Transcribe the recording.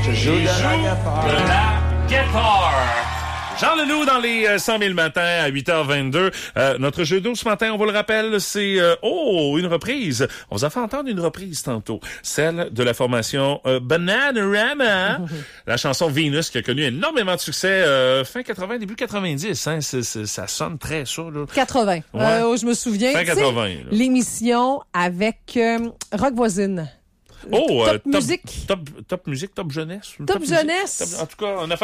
Joue de la guitare. Jean Leloup dans les 100 000 matins à 8h22. Notre jeu d'eau ce matin, on vous le rappelle, c'est une reprise. On vous a fait entendre une reprise tantôt. Celle de la formation Bananarama. La chanson Venus qui a connu énormément de succès fin 80, début 90. Hein, ça sonne très ça. Là. 80. Ouais. Je me souviens. Fin 80. Là. L'émission avec Rock Voisine. Top musique. Top musique, top jeunesse. Top jeunesse. En tout cas, on a fait